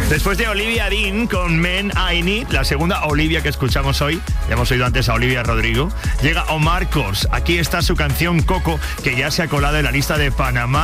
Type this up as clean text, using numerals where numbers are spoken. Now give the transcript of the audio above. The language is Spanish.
Después de Olivia Dean con Men I Need, la segunda Olivia que escuchamos hoy, ya hemos oído antes a Olivia Rodrigo, llega Omar Kors. Aquí está su canción Coco, que ya se ha colado en la lista de Panamá